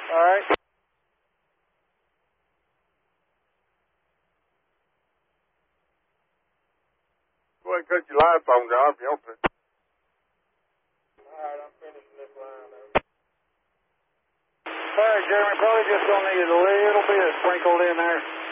All right. Go ahead and cut your live phone down if you want to. All right, I'm finishing this line there. All right, Jeremy, probably just gonna need a little bit sprinkled in there.